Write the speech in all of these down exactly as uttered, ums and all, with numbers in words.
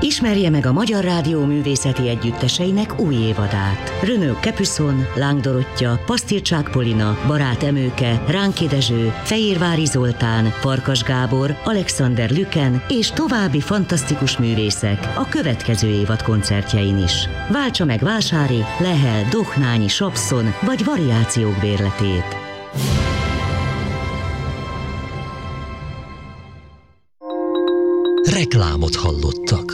Ismerje meg a Magyar Rádió művészeti együtteseinek új évadát. Renaud Capuçon, Láng Dorottya, Pasztircsák Polina, Barát Emőke, Ránki Dezső, Fejérvári Zoltán, Farkas Gábor, Alexander Lüken és további fantasztikus művészek a következő évad koncertjein is. Váltsa meg Vásári, Lehel, Dohnányi, Sapszon vagy variációk bérletét. Reklámot hallottak.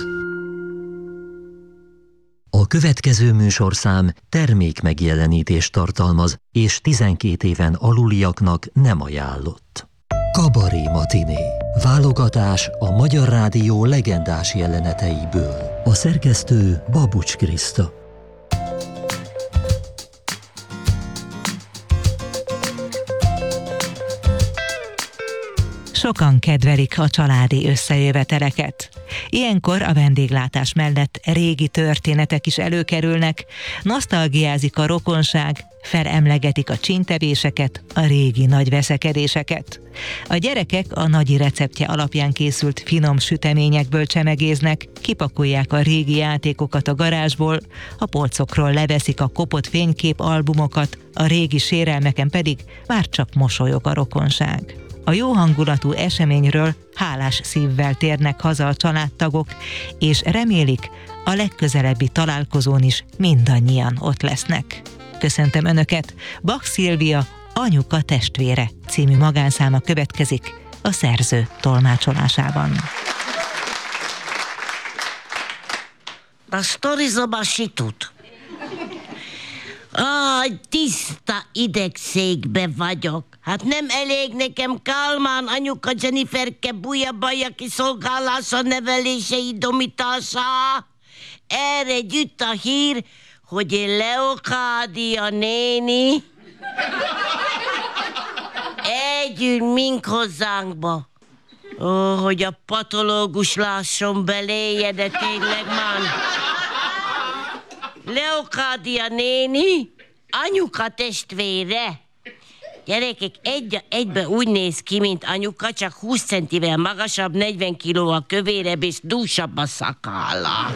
A következő műsorszám termékmegjelenítést tartalmaz, és tizenkét éven aluliaknak nem ajánlott. Kabaré matiné. Válogatás a Magyar Rádió legendás jeleneteiből. A szerkesztő Babucs Kriszta. Sokan kedvelik a családi összejöveteleket. Ilyenkor a vendéglátás mellett régi történetek is előkerülnek, nosztalgiázik a rokonság, felemlegetik a csíntevéseket, a régi nagy veszekedéseket. A gyerekek a nagyi receptje alapján készült finom süteményekből csemegéznek, kipakolják a régi játékokat a garázsból, a polcokról leveszik a kopott fénykép albumokat, a régi sérelmeken pedig már csak mosolyog a rokonság. A jó hangulatú eseményről hálás szívvel térnek haza a családtagok, és remélik, a legközelebbi találkozón is mindannyian ott lesznek. Köszöntöm Önöket, Bach Szilvia, Anyuka testvére című magánszáma következik a szerző tolmácsolásában. A sztorizom situt. Aj, tiszta idegszékbe vagyok. Hát nem elég nekem Kálmán anyuka Jenniferke bujabaja kiszolgálása, nevelése, idomítása. Erre jut a hír, hogy én Leokádia néni együtt mink hozzánkba. Ó, hogy a patológus lásson beléje, de tényleg már. Leokádia néni, anyuka testvére. Gyerekek, egy egyben úgy néz ki, mint anyuka, csak húsz centivel magasabb, negyven kilóval kövérebb és dúsabb a szakálla.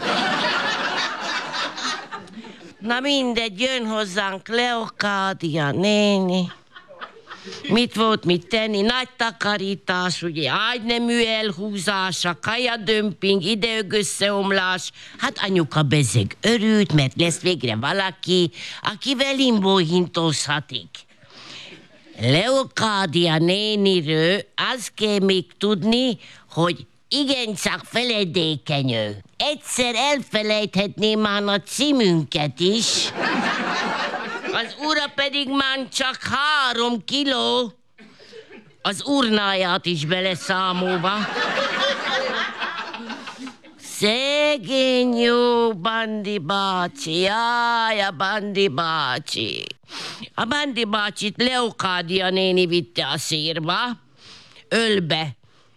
Na mindegy, jön hozzánk Leokádia néni. Mit volt mit tenni? Nagy takarítás, ugye, ágynemű elhúzása, kajadömping, ideögösszeomlás. Hát anyuka bezeg örült, mert lesz végre valaki, akivel imbóhintozhatik. Leokádia néniről azt kell még tudni, hogy igencsak feledékenyő. Egyszer elfelejthetném már a címünket is. Az ura pedig már csak három kiló, az urnáját is beleszámolva. Szegény jó Bandi bácsi, jaj, a Bandi bácsi. A Bandi bácsit Leokádia néni vitte a szírba, ölbe.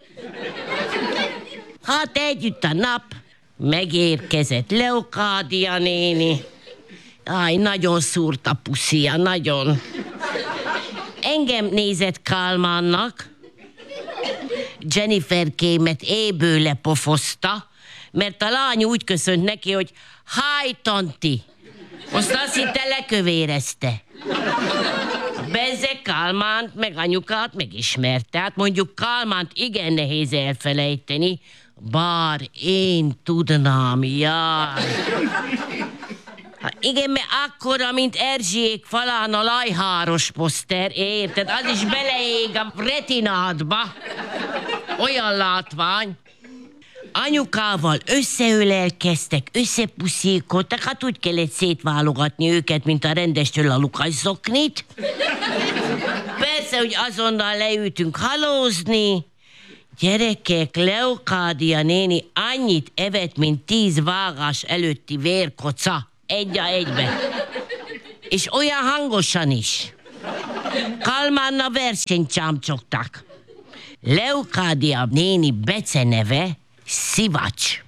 Hát együtt a nap, megérkezett Leokádia néni. Áj, nagyon szúrt a puszia, nagyon. Engem nézett Kálmánnak, Jenniferkémet éből lepofozta, mert a lány úgy köszönt neki, hogy háj, tanti. Azt azt hitte, lekövérezte. Bezze Kálmánt, meg anyukát megismerte. Hát mondjuk Kálmánt igen nehéz elfelejteni, bár én tudnám, jaj. Hát igen, mert akkora, mint Erzsiék falán a lajháros poszter, érted? Az is beleég a retinádba. Olyan látvány. Anyukával összeölelkeztek, összepuszíkodtak, hát úgy kellett szétválogatni őket, mint a rendestől a lukas zoknit. Persze, hogy azonnal leültünk halózni. Gyerekek, Leokádia néni annyit evett, mint tíz vágás előtti vérkoca. Egy a egybe. És olyan hangosan is. Kálmánnal versenyt csámcsogtak. Leokádia néni beceneve Szivacs.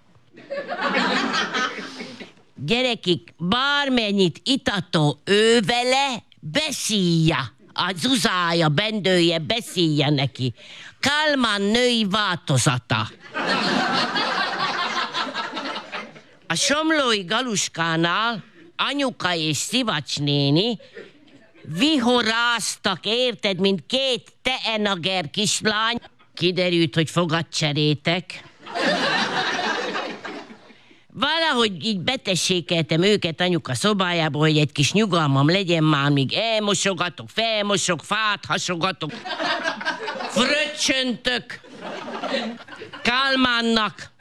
Gyerekik, bármennyit itató ő vele, beszélje. A Zuzája, bendője, beszélje neki. Kálmán női változata. Somlói Galuskánál anyuka és Szivacs néni vihoráztak, érted, mint két teenager kislány. Kiderült, hogy fogatcserétek. Valahogy így betessékeltem őket anyuka szobájába, hogy egy kis nyugalmam legyen már, míg elmosogatok, felmosok, fát hasogatok, fröccsöntök Kálmánnak.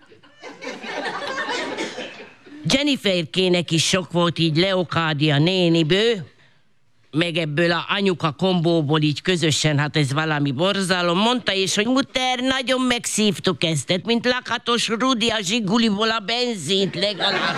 Jenniferkének is sok volt így Leokádia néniből, meg ebből a anyuka kombóból így közösen, hát ez valami borzalom. Mondta is, hogy muter, nagyon megszívtuk ezt, mint Lakatos Rudi a Zsiguliból a benzint legalább.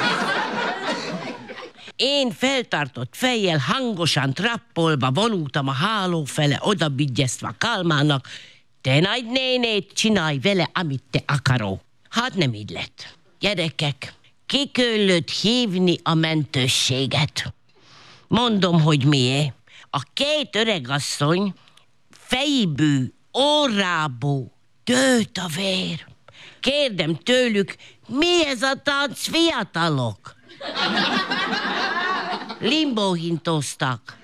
Én feltartott fejjel hangosan trappolva vonultam a háló fele, odabigyeztve Kálmának. Te nagy nénét, csinálj vele, amit te akaró. Hát nem így lett. Gyerekek, ki kellett hívni a mentősséget. Mondom, hogy miért. A két öregasszony fejből, órából dőlt a vér. Kérdem tőlük, mi ez a tánc, fiatalok? Limbóhintoztak.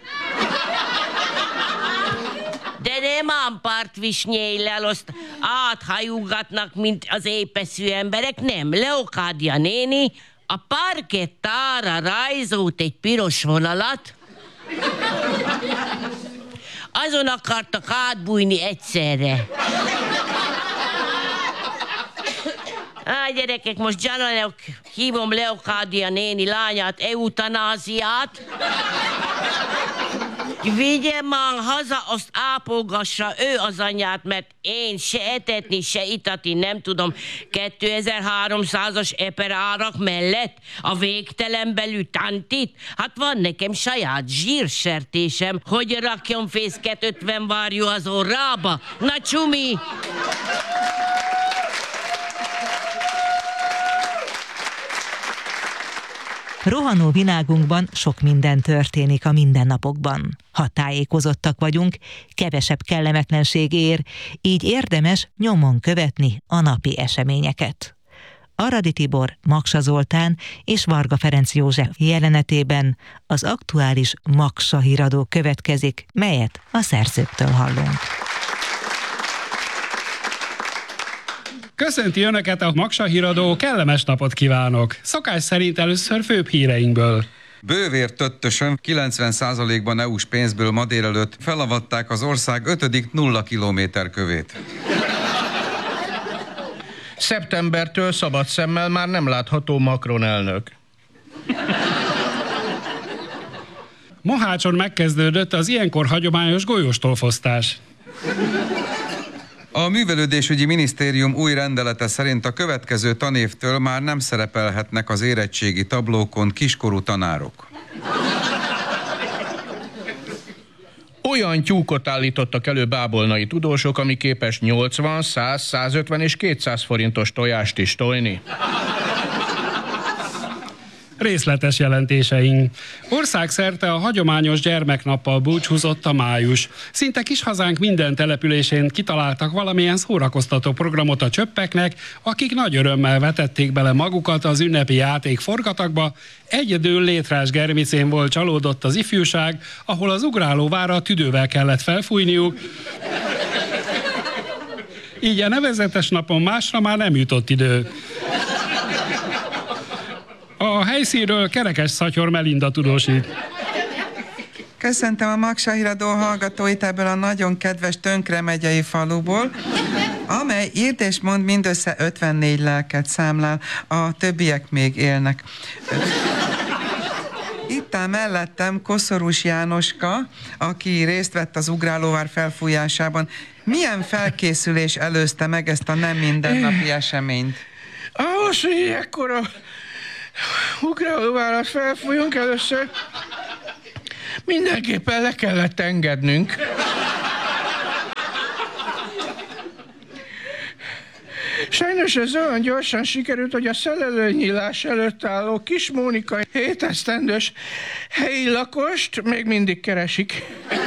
De nem ám partvisnyéllel, azt áthajugatnak, mint az épeszű emberek, nem. Leokádia néni a parkettára rajzolt egy piros vonalat, azon akartak átbújni egyszerre. Á, gyerekek, most Gianna, hívom Leokádia néni lányát, eutanáziát. Vigye már haza, azt ápolgassa ő az anyját, mert én se etetni, se itatni nem tudom. kétezer-háromszázas eperárak mellett a végtelen belül tantit. Hát van nekem saját zsírsertésem, hogy rakjon fészket ötven várjú az orrába. Na csumi! Rohanó világunkban sok minden történik a mindennapokban. Ha tájékozottak vagyunk, kevesebb kellemetlenség ér, így érdemes nyomon követni a napi eseményeket. Aradi Tibor, Maksa Zoltán és Varga Ferenc József jelenetében az aktuális Maksa híradó következik, melyet a szerzőktől hallunk. Köszönti Önöket a Maksa híradó, kellemes napot kívánok! Szokás szerint először főbb híreinkből. Bővér Töttösön kilencven százalékban é u-s pénzből ma délelőtt felavatták az ország ötödik nulla kilométer kövét. Szeptembertől szabad szemmel már nem látható Macron elnök. Mohácson megkezdődött az ilyenkor hagyományos golyóstólfosztás. A Művelődésügyi Minisztérium új rendelete szerint a következő tanévtől már nem szerepelhetnek az érettségi tablókon kiskorú tanárok. Olyan tyúkot állítottak elő bábolnai tudósok, ami képes nyolcvan, száz, százötven és kétszáz forintos tojást is tojni. Részletes jelentéseink. Országszerte a hagyományos gyermeknappal búcsúzott a május. Szinte kis hazánk minden településén kitaláltak valamilyen szórakoztató programot a csöppeknek, akik nagy örömmel vetették bele magukat az ünnepi játék forgatagba. Egyedül Létrás Germicén volt csalódott az ifjúság, ahol az ugrálóvára tüdővel kellett felfújniuk. Így a nevezetes napon másra már nem jutott idő. A helyszínről Kerekes Szatyor Melinda tudósít. Köszöntöm a Maksa híradó hallgatóit ebből a nagyon kedves Tönkre megyei faluból, amely írd és mond mindössze ötvennégy lelket számlál, a többiek még élnek. Itt áll mellettem Koszorús Jánoska, aki részt vett az ugrálóvár felfújásában. Milyen felkészülés előzte meg ezt a nem mindennapi eseményt? Ahhoz, hogy ekkora ugrálóvárat felfújunk először, mindenképpen le kellett engednünk. Sajnos ez olyan gyorsan sikerült, hogy a szelelőnyílás előtt álló kis Mónika hét esztendős helyi lakost még mindig keresik.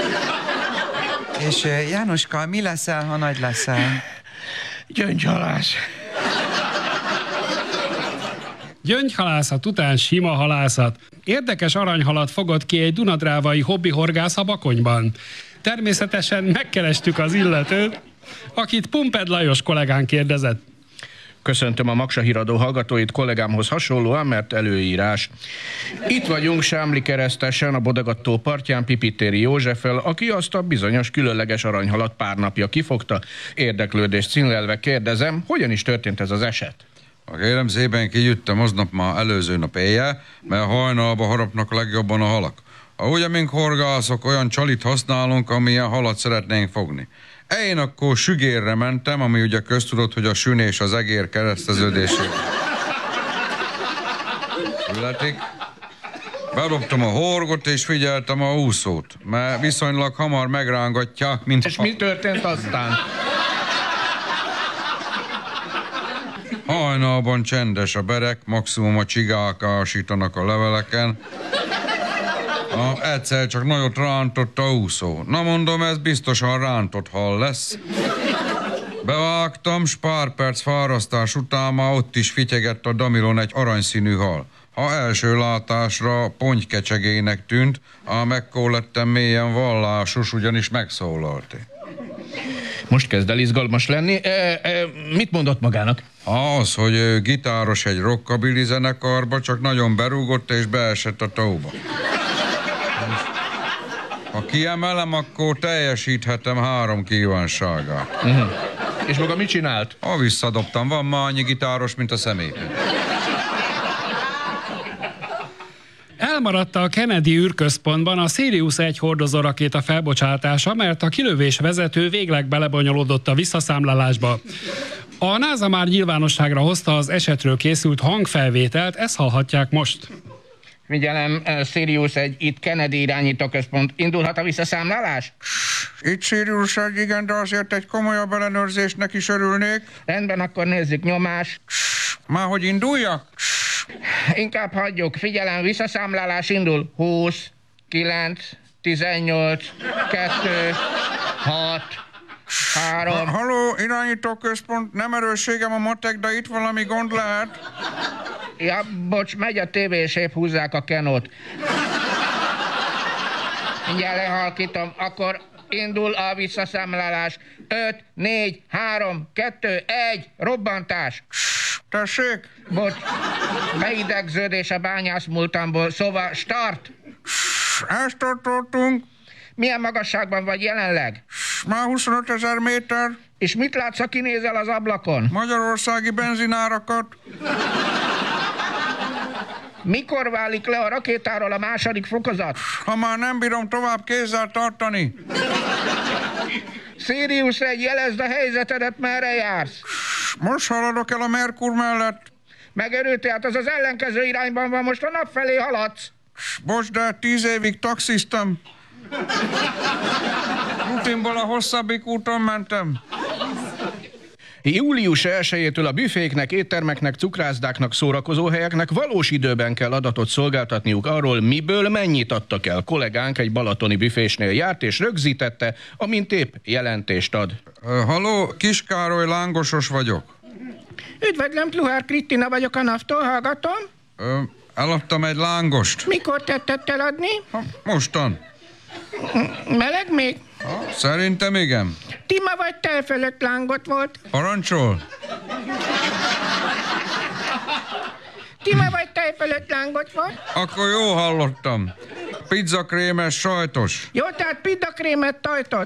És Jánoska, mi leszel, ha nagy leszel? Gyöngyhalász. Gyöngyhalászat után sima halászat. Érdekes aranyhalat fogott ki egy dunadrávai hobbihorgász a Bakonyban. Természetesen megkerestük az illetőt, akit Pumped Lajos kollégán kérdezett. Köszöntöm a Maksa Híradó hallgatóit kollégámhoz hasonlóan, mert előírás. Itt vagyunk Sámli keresztesen, a Bodagattó partján Pipitéri Józseffel, aki azt a bizonyos különleges aranyhalat pár napja kifogta. Érdeklődést színlelve kérdezem, hogyan is történt ez az eset? Kérem szépen, kijöttem aznap már előző nap éjjel, mert hajnalba harapnak legjobban a halak. Ha ugye, mink horgászok, olyan csalit használunk, amilyen halat szeretnénk fogni. Én akkor sügérre mentem, ami ugye köztudott, hogy a sün és az egér kereszteződését születik. Bedobtam a horgot és figyeltem a úszót, mert viszonylag hamar megrángatják, mint... És mi történt aztán? Hajnalban csendes a berek, maximum a csigák ásítanak a leveleken. A, egyszer csak nagyot rántott a úszó. Na mondom, ez biztosan rántott hal lesz. Bevágtam, s pár perc fárasztás után már ott is fityegett a damilon egy aranyszínű hal. Ha első látásra pontykecsegének tűnt, ám ekkor lettem mélyen vallásos, ugyanis megszólalt. Most kezd el izgalmas lenni. E, e, mit mondott magának? Az, hogy gitáros egy rockabilly zenekarba, csak nagyon berúgott és beesett a tóba. Ha kiemelem, akkor teljesíthetem három kívánságát. Uh-huh. És maga mit csinált? Ha visszadobtam, van már annyi gitáros, mint a szemét. Elmaradt a Kennedy űrközpontban a Sirius egy hordozó rakéta felbocsátása, mert a kilövés vezető végleg belebonyolódott a visszaszámlálásba. A NASA már nyilvánosságra hozta az esetről készült hangfelvételt, ezt hallhatják most. Figyelem, Sirius egy, itt Kennedy irányítóközpont. Indulhat a visszaszámlálás? Itt Sirius egy, igen, de azért egy komolyabb ellenőrzésnek is örülnék. Rendben, akkor nézzük, nyomás. Már hogy induljak? Inkább hagyjuk. Figyelem, visszaszámlálás indul. húsz, kilenc, tizennyolc, kettő, hat, három... Ha, halló, irányítóközpont, nem erősségem a matek, de itt valami gond lehet. Ja, bocs, megy a tévé, és épp húzzák a kenót. Mindjárt lehalkítom, akkor indul a visszaszámlálás. öt, négy, három, kettő, egy, robbantás. Tessék? Bocs, beidegződés a bányász múltamból, szóval start. Ezt tartottunk. Milyen magasságban vagy jelenleg? Már huszonöt ezer méter. És mit látsz, ha kinézel az ablakon? Magyarországi benzinárakat. Mikor válik le a rakétáról a második fokozat? Ha már nem bírom tovább kézzel tartani. Sirius egy, jelezd a helyzetedet, merre jársz? Most haladok el a Merkur mellett. Megerőt, tehát az az ellenkező irányban van, most a nap felé haladsz. Bocs, de tíz évig taxiztam. Rutinból a hosszabbik úton mentem. július elsejétől a büféknek, éttermeknek, cukrászdáknak, szórakozóhelyeknek valós időben kell adatot szolgáltatniuk arról, miből mennyit adtak el. Kollégánk egy balatoni büfésnél járt és rögzítette, amint épp jelentést ad. Uh, halló, Kiskároly lángosos vagyok. Üdvözlöm, Pluhár Krisztina vagyok a naftól, hallgatom. Uh, eladtam egy lángost. Mikor tetted eladni? Ha, mostan. Meleg még? Ha, szerintem igen. Tima vagy tej fölött lángot volt? Parancsol? Tima vagy tej fölött lángot volt? Akkor jó hallottam. Pizzakrémes, sajtos. Jó, tehát pizzakrémet tajtod.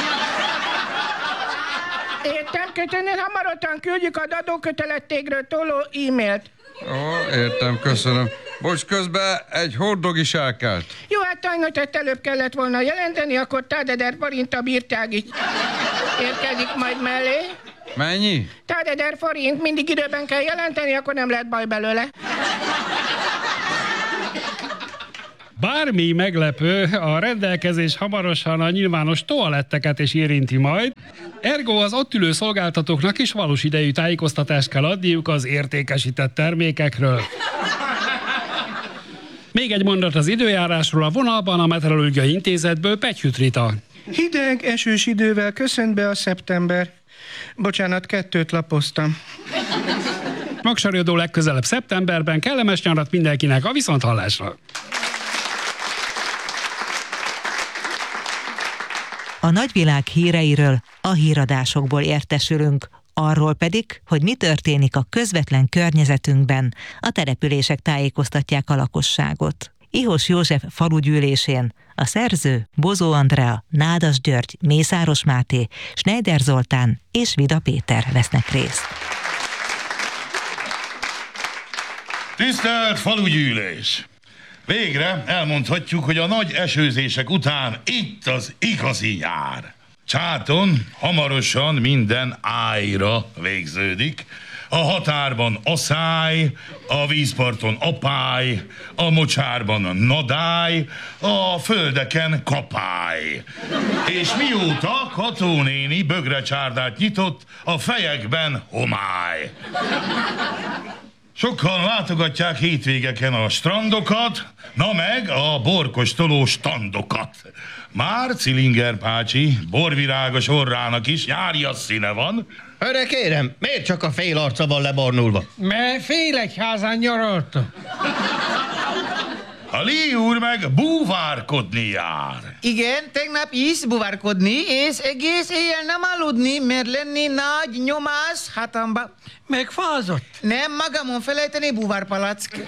Értem, köszönöm, hamarosan küldjük az adókötelezettségről tóló e-mailt. Ó, értem, köszönöm. Bocs, közben egy hotdog is elkelt. Jó, hát sajnos ezt előbb kellett volna jelenteni, akkor százezer forint a bírság is érkezik majd mellé. Mennyi? százezer forint, mindig időben kell jelenteni, akkor nem lehet baj belőle. Bármi meglepő, a rendelkezés hamarosan a nyilvános toaletteket is érinti majd. Ergo az ott ülő szolgáltatóknak is valós idejű tájékoztatást kell adniuk az értékesített termékekről. Még egy mondat az időjárásról, a vonalban a Meteorológiai Intézetből Pettyüt Rita. Hideg, esős idővel köszönt be a szeptember. Bocsánat, kettőt lapoztam. Magsarjodó legközelebb szeptemberben, kellemes nyarat mindenkinek, a viszonthallásra! A nagyvilág híreiről a híradásokból értesülünk, arról pedig, hogy mi történik a közvetlen környezetünkben, a települések tájékoztatják a lakosságot. Ihos József falugyűlésén a szerző Bozó Andrea, Nádas György, Mészáros Máté, Schneider Zoltán és Vida Péter vesznek részt. Tisztelt falugyűlés! Végre elmondhatjuk, hogy a nagy esőzések után itt az igazi nyár. Csáton hamarosan minden ájra végződik. A határban aszály, a vízparton apály, a mocsárban nadály, a földeken kapály. És mióta Kató néni bögrecsárdát nyitott, a fejekben homály. Sokan látogatják hétvégeken a strandokat, na meg a borkostoló standokat. Már Cilinger pácsi borvirágos orrának is nyári színe van. Öreg kérem, miért csak a fél arca van lebarnulva? Mert Félegyházán nyaralta. A Lee úr meg búvárkodni jár. Igen, tegnap is búvárkodni, és egész éjjel nem aludni, mert lenni nagy nyomás hátamba. Megfázott? Nem, magamon felejteni búvárpalack.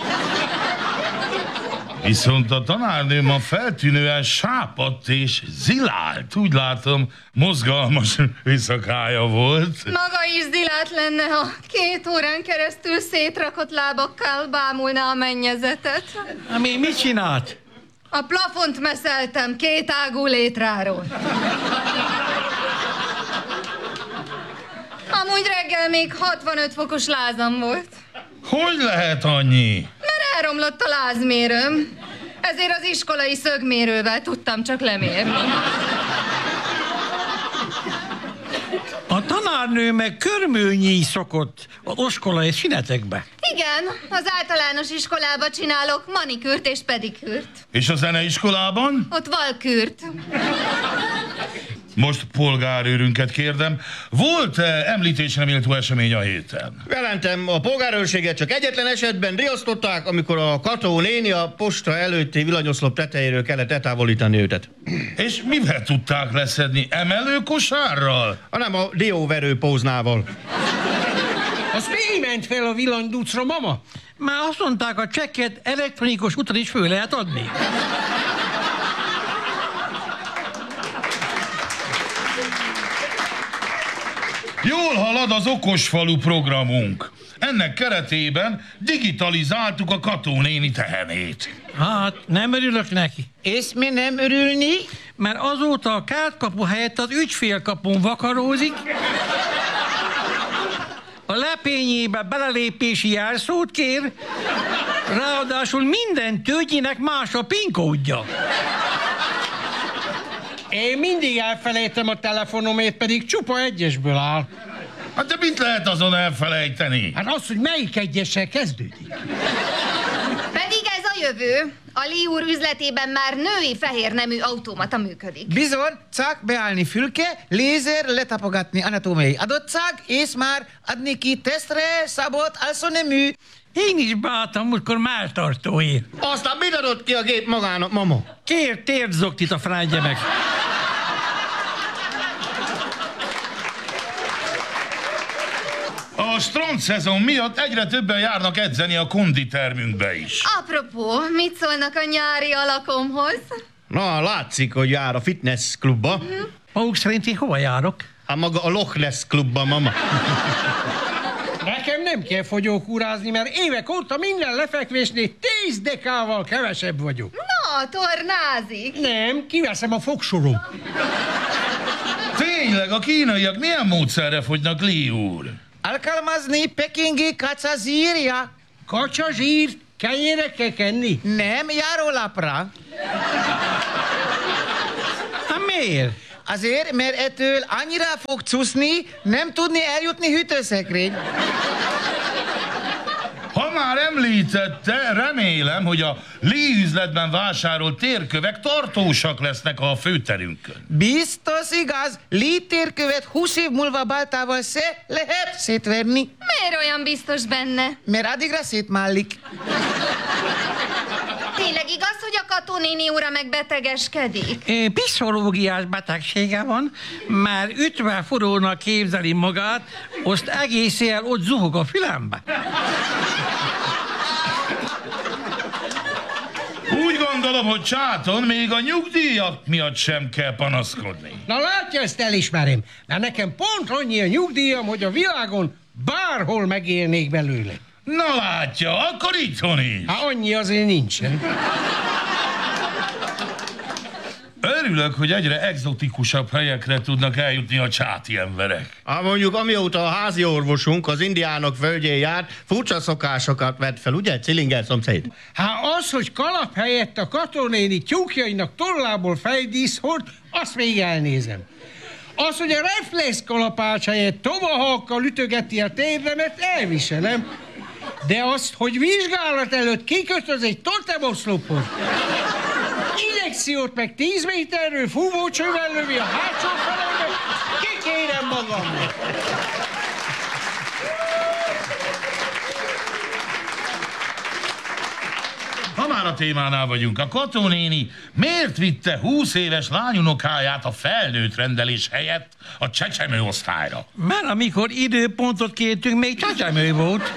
Viszont a tanárnő ma feltűnően sápadt és zilált. Úgy látom, mozgalmas éjszakája volt. Maga is zilált lenne, ha két órán keresztül szétrakott lábakkal bámulna a mennyezetet. Ami mit csinált? A plafont meszeltem két ágú létráról. Amúgy reggel még hatvanöt fokos lázam volt. Hogy lehet annyi? Mert elromlott a lázmérőm. Ezért az iskolai szögmérővel tudtam csak lemérni. A tanárnő meg körmőnyi szokott az iskolai szünetekbe. Igen, az általános iskolába csinálok manikűrt és pedikűrt. És a zeneiskolában? Ott valkűrt. Most polgárőrünket kérdem, volt-e említésre méltó esemény a héten? Jelentem, a polgárőrséget csak egyetlen esetben riasztották, amikor a Kató néni a posta előtti villanyoszlop tetejéről kellett eltávolítani őtet. És mivel tudták leszedni? Emelőkosárral? Hanem a dióverő póznával. Az mi ment fel a villanyducra, mama? Már azt mondták, a csekket elektronikus úton is föl lehet adni. Jól halad az Okosfalu programunk. Ennek keretében digitalizáltuk a Kató néni tehenét. Hát, nem örülök neki. És mi nem örülni? Mert azóta a kártkapu helyett az ügyfélkapun vakarózik, a lepényébe belelépési jelszót kér, ráadásul minden tőgyének más a PIN kódja. Én mindig elfelejtem a telefonomét, pedig csupa egyesből áll. Hát de mit lehet azon elfelejteni? Hát az, hogy melyik egyessel kezdődik. Pedig ez a jövő. A Lee úr üzletében már női fehérnemű automata működik. Bizony, csak beállni fülke, lézer letapogatni anatómiai adottság, és már adni ki tesztre szabott alszonemű. Én is beálltam múltkor melltartóért. Aztán mit adott ki a gép magának, mama? Kér térzoktit a frádje meg. A strand szezon miatt egyre többen járnak edzeni a konditermünkbe is. Apropó, mit szólnak a nyári alakomhoz? Na, látszik, hogy jár a fitness klubba. Hm. Maguk szerint én hova járok? Hát maga a Loch Ness klubba, mama. Nekem nem kell fogyókúrázni, mert évek óta minden lefekvésnél tíz dekával kevesebb vagyok. Na, tornázik. Nem, kiveszem a fogsorom. Tényleg, a kínaiak milyen módszerre fogynak, Lee úr? Alkalmazni pekingi kacsazírja. Kacsazsír? Kenyére kell kenni? Nem, járólapra. Hát miért? Azért, mert ettől annyira fog csúszni, nem tudni eljutni hűtőszekrény. Ha már már említette, remélem, hogy a Lee üzletben vásárolt térkövek tartósak lesznek a főterünkön. Biztos igaz, Lee térkövet húsz év múlva baltával se lehet szétverni. Miért olyan biztos benne? Mert addigra szétmállik. Tényleg igaz, hogy a Kató néni ura megbetegeskedik? É, pszichológiás betegsége van, már ötven forrónak képzeli magát, azt egész éjjel ott zuhog a fülembe. Úgy gondolom, hogy Csáton még a nyugdíjak miatt sem kell panaszkodni. Na látja, ezt elismerem, mert nekem pont annyi a nyugdíjam, hogy a világon bárhol megélnék belőle. Na látja, akkor itthon is. Hát annyi azért nincsen. Örülök, hogy egyre egzotikusabb helyekre tudnak eljutni a csáti emberek. Hát mondjuk amióta a házi orvosunk az indiánok földjén járt, furcsa szokásokat vett fel, ugye, Cilinger szomszéd? Hát az, hogy kalap helyett a Kató néni tyúkjainak tollából fejdísz hord, azt még elnézem. Az, hogy a reflex kalapács helyett tomahawkkal ütögeti a térdemet, elviselem. De azt, hogy vizsgálat előtt kikötöz egy totemoszlopot, injekciót meg tíz méterről fúvócsővel lövi a hátsó felembe, kikérem magamnak. Ha már a témánál vagyunk, a Kató néni miért vitte húsz éves lányunokáját a felnőtt rendelés helyett a csecsemő osztályra? Mert amikor időpontot kértünk, még csecsemő volt.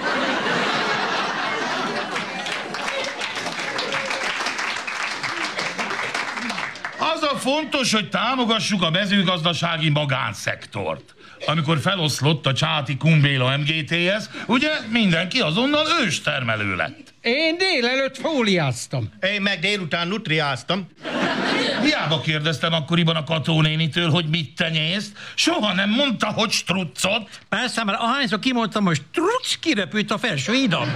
Az a fontos, hogy támogassuk a mezőgazdasági magánszektort. Amikor feloszlott a csáti Kumbéla em gé té es, ugye mindenki azonnal őstermelő lett. Én délelőtt fóliáztam. Én meg délután nutriáztam. Hiába kérdeztem akkoriban a Kató nénitől, hogy mit tenyészt, soha nem mondta, hogy struccot. Persze, mert ahányszor kimondtam, hogy strucc, kirepült a felső idam.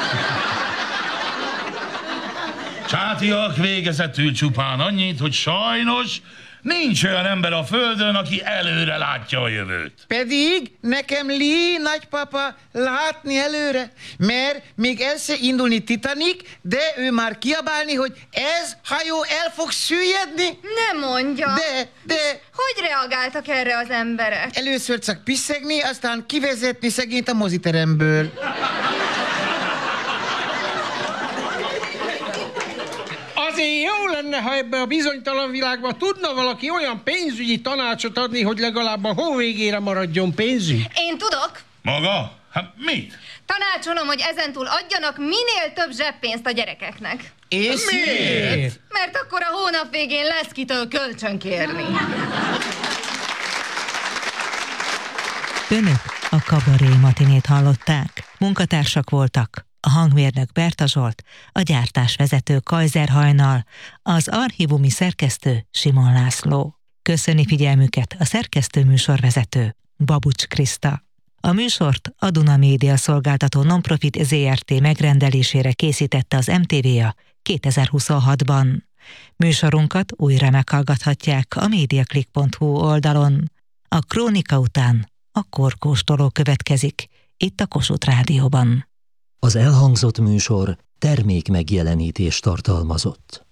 Csátiak végezetül csupán annyit, hogy sajnos nincs olyan ember a földön, aki előre látja a jövőt. Pedig nekem Lee nagypapa látni előre, mert még el se indulni Titanic, de ő már kiabálni, hogy ez hajó el fog süllyedni. Nem mondja. De, de... Hogy reagáltak erre az emberek? Először csak piszegni, aztán kivezetni szegényt a moziteremből. Azért jó lenne, ha ebbe a bizonytalan világban tudna valaki olyan pénzügyi tanácsot adni, hogy legalább a hó végére maradjon pénzügy. Én tudok. Maga? Hát mit? Tanácsolom, hogy ezentúl adjanak minél több zseppénzt a gyerekeknek. És miért? Mert akkor a hónap végén lesz kitől kölcsön kérni. Önök a Kabaré matinét hallották. Munkatársak voltak a hangmérnök Berta Zsolt, a gyártásvezető Kajzer Hajnal, az archívumi szerkesztő Simon László. Köszöni figyelmüket a szerkesztő műsorvezető Babucs Kriszta. A műsort a Duna Média szolgáltató Nonprofit zé er té megrendelésére készítette az em té vé á kétezer-huszonhatban. Műsorunkat újra meghallgathatják a mediaclick pont hu oldalon. A krónika után a korkóstoló következik, itt a Kossuth Rádióban. Az elhangzott műsor termék megjelenítést tartalmazott.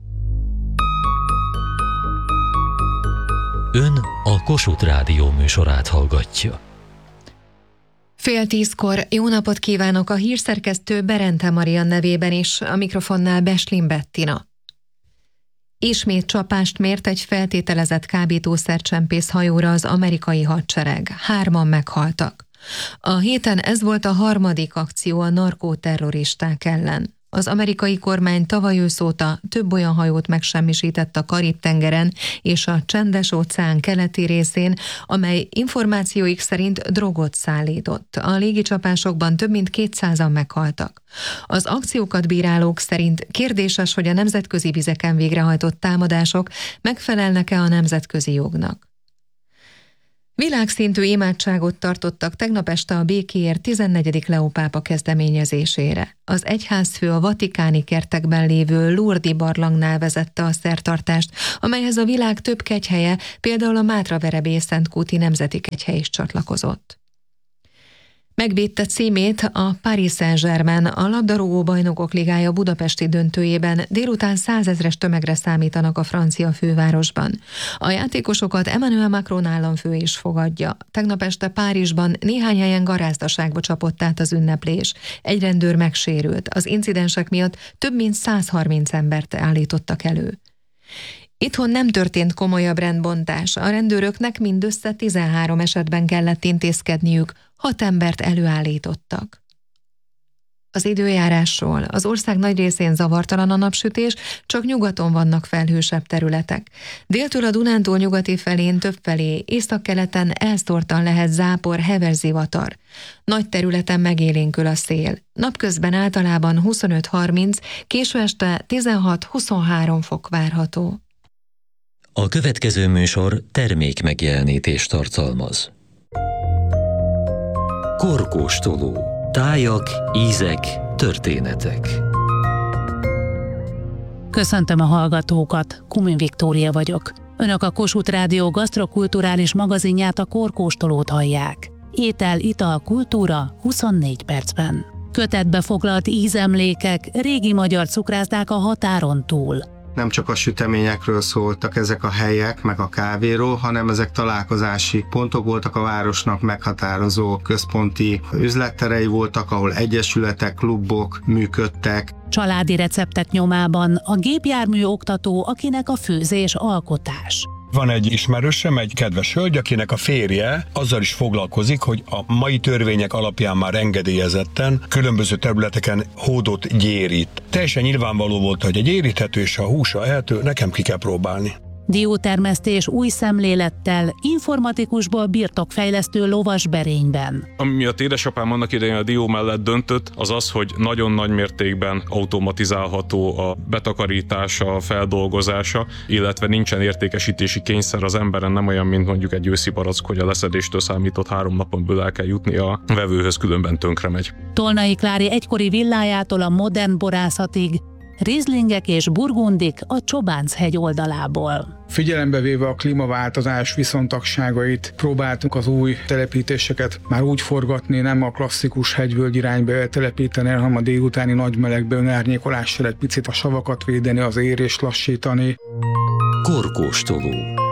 Ön a Kossuth Rádió műsorát hallgatja. Fél tízkor jó napot kívánok a hírszerkesztő Berente Marian nevében is, a mikrofonnál Beslin Bettina. Ismét csapást mért egy feltételezett kábítószercsempész hajóra az amerikai hadsereg. Hárman meghaltak. A héten ez volt a harmadik akció a narkóterroristák ellen. Az amerikai kormány tavaly ősz óta több olyan hajót megsemmisített a Karib-tengeren és a Csendes-óceán keleti részén, amely információik szerint drogot szállított. A légicsapásokban több mint kétszázan meghaltak. Az akciókat bírálók szerint kérdéses, hogy a nemzetközi vizeken végrehajtott támadások megfelelnek-e a nemzetközi jognak. Világszintű imádságot tartottak tegnap este a békéért tizennegyedik Leó pápa kezdeményezésére. Az egyházfő a vatikáni kertekben lévő Lourdes barlangnál vezette a szertartást, amelyhez a világ több kegyhelye, például a Mátraverebély Szentkúti Nemzeti Kegyhely is csatlakozott. Megvédte címét a Paris Saint-Germain a labdarúgó bajnokok ligája budapesti döntőjében, délután százezres tömegre számítanak a francia fővárosban. A játékosokat Emmanuel Macron államfő is fogadja. Tegnap este Párizsban néhány helyen garázdaságba csapott át az ünneplés. Egy rendőr megsérült. Az incidensek miatt több mint száz harminc embert állítottak elő. Itthon nem történt komolyabb rendbontás. A rendőröknek mindössze tizenhárom esetben kellett intézkedniük, hat embert előállítottak. Az időjárásról: az ország nagy részén zavartalan a napsütés, csak nyugaton vannak felhősebb területek. Déltől a Dunántúl nyugati felén többfelé, északkeleten elszórtan lehet zápor, heves zivatar. Nagy területen megélénkül a szél. Napközben általában huszonöt harminc, késő este tizenhat-huszonhárom fok várható. A következő műsor termék megjelenítést tartalmaz. Korkóstoló. Tájak, ízek, történetek. Köszöntöm a hallgatókat, Kumin Viktória vagyok. Önök a Kossuth Rádió gasztrokulturális magazinját, a Korkóstolót hallják. Étel, ital, kultúra huszonnégy percben. Kötetbe foglalt ízemlékek, régi magyar cukrászdák a határon túl. Nem csak a süteményekről szóltak ezek a helyek, meg a kávéról, hanem ezek találkozási pontok voltak, a városnak meghatározó központi üzletterei voltak, ahol egyesületek, klubok működtek. Családi receptek nyomában a gépjármű oktató, akinek a főzés alkotás. Van egy ismerősöm, egy kedves hölgy, akinek a férje azzal is foglalkozik, hogy a mai törvények alapján már engedélyezetten különböző területeken hódot gyérít. Teljesen nyilvánvaló volt, hogy egy éríthető és a húsa ehető, nekem ki kell próbálni. Diótermesztés új szemlélettel, informatikusból birtokfejlesztő lovasberényben. Ami miatt édesapám annak idején a dió mellett döntött, az az, hogy nagyon nagy mértékben automatizálható a betakarítása, a feldolgozása, illetve nincsen értékesítési kényszer az emberen, nem olyan, mint mondjuk egy őszi barack, hogy a leszedéstől számított három napon belül el kell jutni a vevőhöz, különben tönkre megy. Tolnai Klári egykori villájától a modern borászatig, rizlingek és burgundik a Csobánchegy oldalából. Figyelembe véve a klímaváltozás viszontagságait, próbáltunk az új telepítéseket már úgy forgatni, nem a klasszikus hegyvölgy irányba telepíteni, hanem a délutáni nagy melegbe önárnyékolással egy picit a savakat védeni, az érést lassítani. Korkóstoló.